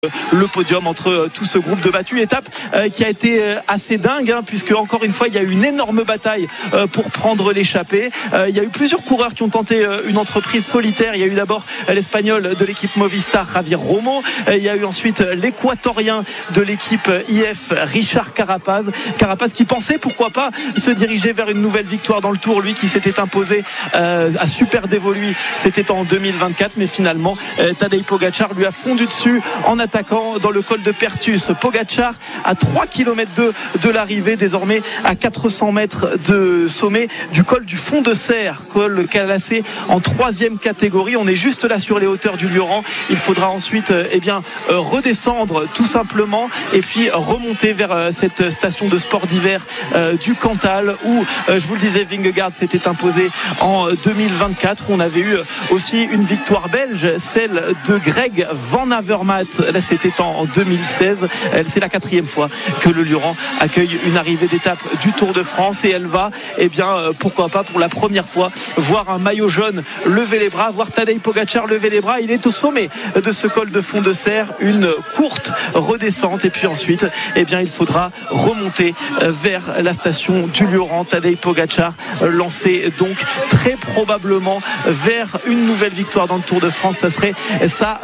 le podium entre tout ce groupe de battus. Étape qui a été assez dingue, puisque encore une fois il y a eu une énorme bataille pour prendre l'échappée. Il y a eu plusieurs coureurs qui ont tenté une entreprise solitaire. Il y a eu d'abord l'Espagnol de l'équipe Movistar, Javier Romo. Il y a eu ensuite l'Équatorien de l'équipe IF, Richard Carapaz qui pensait pourquoi pas se diriger vers une nouvelle victoire dans le Tour, lui qui s'était imposé à Super Dévoluy, c'était en 2024, mais finalement Tadej Pogačar lui a fondu dessus en attaquant dans le col de Pertus. Pogačar à 3 km de l'arrivée, désormais à 400 mètres de sommet du col du Fond de Serre, col classé en 3e catégorie. On est juste là sur les hauteurs du Lioran. Il faudra ensuite redescendre tout simplement et puis remonter vers cette station de sport d'hiver du Cantal où, je vous le disais, Vingegaard s'était imposé en 2024. On avait eu aussi une victoire belge, celle de Greg Van Avermaet. Là, c'était en 2016. C'est la 4e fois que le Lioran accueille une arrivée d'étape du Tour de France et elle va, pourquoi pas pour la première fois, voir un maillot jaune lever les bras, voir Tadej Pogačar lever les bras. Il est au sommet de ce col de Fond de Serre, une courte redescente et puis ensuite, il faudra remonter vers la station du Lioran. Tadej Pogačar lancé donc très probablement vers une nouvelle victoire dans le Tour de France. Ça serait sa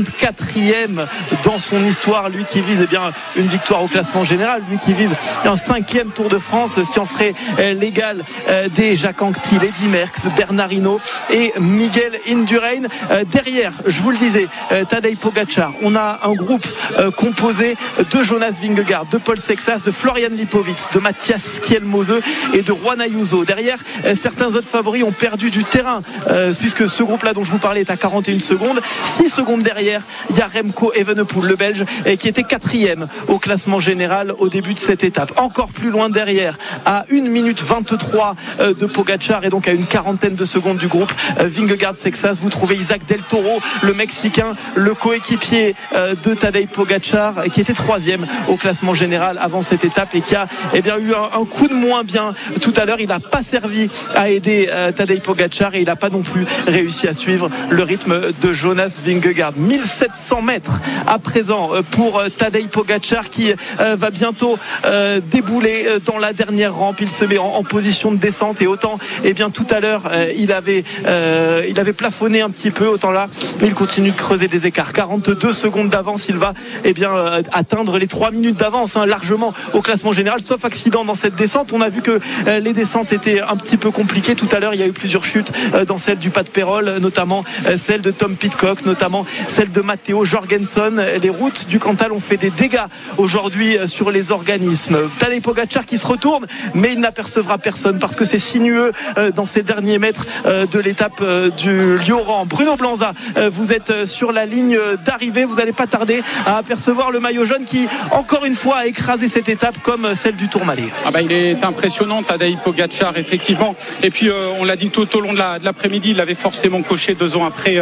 24e dans son histoire, lui qui vise une victoire au classement général, lui qui vise un 5e Tour de France, ce qui en ferait l'égal des Jacques Anquetil, Eddy Merckx, Bernard Hinault et Miguel Indurain. Derrière, je vous le disais, Tadej Pogačar, on a un groupe composé de Jonas Vingegaard, de Paul Sexas, de Florian Lipowitz, de Matthias Kielmose et de Juan Ayuso. Derrière, certains autres favoris ont perdu du terrain puisque ce groupe-là dont je vous parlais est à 41 secondes. 6 secondes derrière, il y a Remco Evenepoel, le Belge, qui était 4e au classement général au début de cette étape. Encore plus loin derrière, à 1 minute 23 de Pogačar et donc à une quarantaine de secondes du groupe Vingegaard-Sexas, vous trouvez Isaac Del Toro, le Mexicain, le coéquipier de Tadej Pogačar, qui était 3e au classement général avant cette étape et qui a eu un coup de moins bien tout à l'heure. Il n'a pas servi à aider Tadej Pogačar et il n'a pas non plus réussi à suivre le rythme de Jonas Vingegaard. 1700 mètres à présent pour Tadej Pogačar qui va bientôt débouler dans la dernière rampe. Il se met en position de descente et autant tout à l'heure il avait plafonné un petit peu, autant là il continue de creuser des écarts. 42 secondes d'avance, il va atteindre les 3 minutes d'avance largement au classement général, sauf accident dans cette descente. On a vu que les descentes étaient un petit peu compliquées tout à l'heure. Il y a eu plusieurs chutes dans celle du Pas de Pérol, notamment celle de Tom Pidcock, notamment celle de Matteo Jorgensen. Les routes du Cantal ont fait des dégâts aujourd'hui sur les organismes. Tadej Pogačar qui se retourne, mais il n'apercevra personne parce que c'est sinueux dans ces derniers mètres de l'étape du Lioran. Bruno Blanza, vous êtes sur la ligne d'arrivée, vous n'allez pas tarder à apercevoir le maillot jaune qui encore une fois a écrasé cette étape comme celle du Tourmalet. Il est impressionnant Tadej Pogačar, effectivement, et puis on l'a dit tout au long de l'après-midi, il avait forcément coché 2 ans après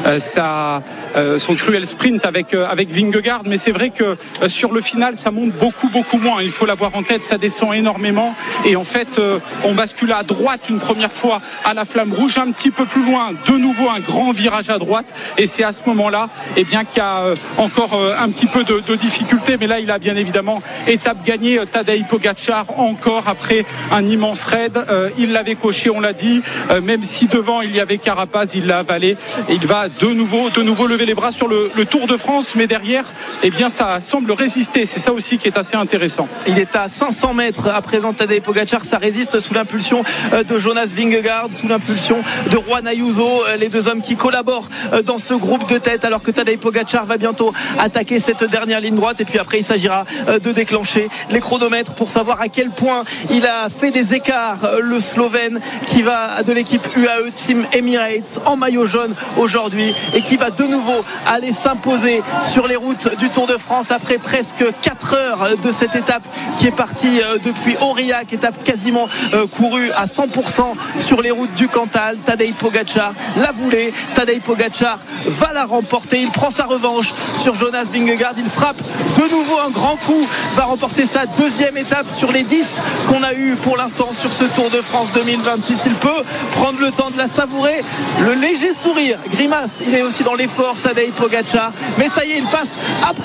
son cruel sprint avec Vingegaard, mais c'est vrai que sur le final ça monte beaucoup moins, il faut l'avoir en tête, ça descend énormément et en fait on bascule à droite une première fois à la flamme rouge, un petit peu plus loin de nouveau un grand virage à droite et c'est à ce moment-là qu'il y a encore un petit peu de difficulté, mais là il a bien évidemment étape gagnée. Tadej Pogačar encore après un immense raid, il l'avait coché, on l'a dit, même si devant il y avait Carapaz, il l'a avalé et il va de nouveau lever les bras sur le Tour de France, mais derrière ça semble résister, c'est ça aussi qui est assez intéressant. Il est à 500 mètres à présent Tadej Pogačar, ça résiste sous l'impulsion de Jonas Vingegaard, sous l'impulsion de Juan Ayuso, les deux hommes qui collaborent dans ce groupe de tête, alors que Tadej Pogačar va bientôt attaquer cette dernière ligne droite et puis après il s'agira de déclencher les chronomètres pour savoir à quel point il a fait des écarts, le Slovène qui va de l'équipe UAE Team Emirates en maillot jaune aujourd'hui et qui va de nouveau aller s'imposer sur les routes du Tour de France après presque 4 heures de cette étape qui est partie depuis Aurillac, étape quasiment courue à 100% sur les routes du Cantal. Tadej Pogačar l'a voulu, Tadej Pogačar va la remporter, il prend sa revanche sur Jonas Vingegaard, il frappe de nouveau un grand coup, va remporter sa 2e étape sur les 10 qu'on a eu pour l'instant sur ce Tour de France 2026. Il peut prendre le temps de la savourer, le léger sourire, grimace, il est aussi dans l'effort Tadej Pogačar, mais ça y est, il passe après